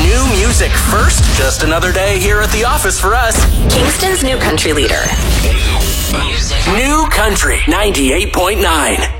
New music first. Just another day here at the office for us. Kingston's new country leader. New Country 98.9.